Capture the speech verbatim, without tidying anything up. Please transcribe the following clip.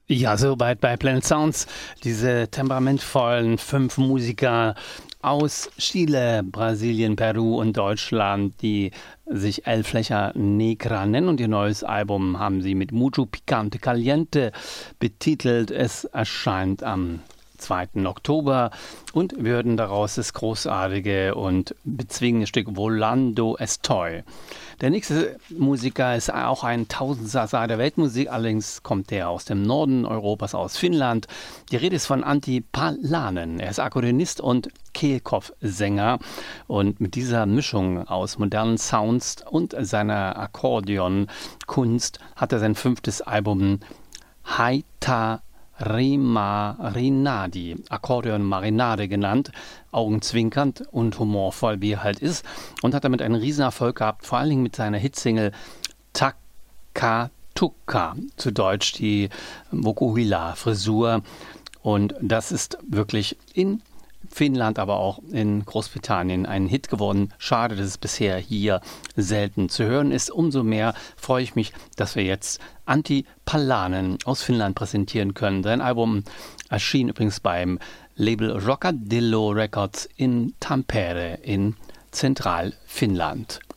Ja, soweit bei Planet Sounds. Diese temperamentvollen fünf Musiker aus Chile, Brasilien, Peru und Deutschland, die sich El Flecha Negra nennen, und ihr neues Album haben sie mit Mucho Picante Caliente betitelt. Es erscheint am zweiten Oktober und wir hören daraus das großartige und bezwingende Stück Volando Estoy. Der nächste Musiker ist auch ein Tausendsasser der Weltmusik, allerdings kommt er aus dem Norden Europas, aus Finnland. Die Rede ist von Antti Palanen. Er ist Akkordeonist und Kehlkopfsänger, und mit dieser Mischung aus modernen Sounds und seiner Akkordeonkunst hat er sein fünftes Album Haita Rima Rinadi, Akkordeon Marinade genannt, augenzwinkernd und humorvoll, wie er halt ist, und hat damit einen Riesenerfolg gehabt, vor allen Dingen mit seiner Hitsingle Takatuka, zu Deutsch die Vokuhila-Frisur, und das ist wirklich in Finnland, aber auch in Großbritannien ein Hit geworden. Schade, dass es bisher hier selten zu hören ist. Umso mehr freue ich mich, dass wir jetzt Antti Palanen aus Finnland präsentieren können. Sein Album erschien übrigens beim Label Roccadillo Records in Tampere in Zentralfinnland.